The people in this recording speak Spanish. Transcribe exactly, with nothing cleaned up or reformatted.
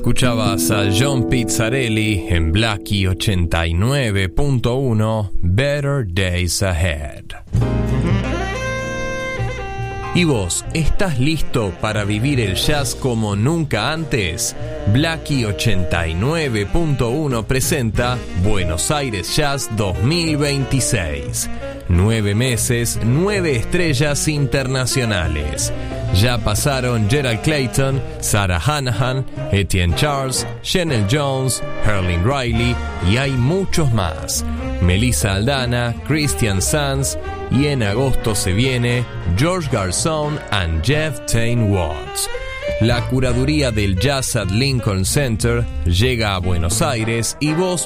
Escuchabas a John Pizzarelli en Blackie ochenta y nueve punto uno, Better Days Ahead. ¿Y vos, estás listo para vivir el jazz como nunca antes? Blackie ochenta y nueve punto uno presenta Buenos Aires Jazz dos mil veintiséis. Nueve meses, nueve estrellas internacionales. Ya pasaron Gerald Clayton, Sarah Hanahan, Etienne Charles, Shanell Jones, Herlin Riley y hay muchos más. Melissa Aldana, Christian Sanz y en agosto se viene George Garzón and Jeff Tain Watts. La curaduría del Jazz at Lincoln Center llega a Buenos Aires y vos